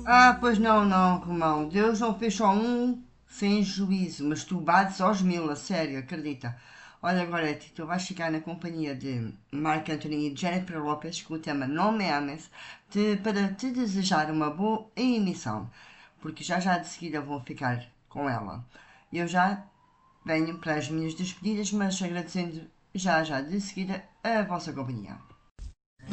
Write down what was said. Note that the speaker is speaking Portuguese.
Ah, pois não, não, Romão. Deus não fez só um sem juízo, mas tu bates aos mil, a sério, acredita. Olha, Gorete, tu vais ficar na companhia de Marc Anthony e Jennifer Lopez com o tema Não Me Ames para te desejar uma boa emissão, porque já de seguida vou ficar com ela. Eu já venho para as minhas despedidas, mas agradecendo já de seguida a vossa companhia.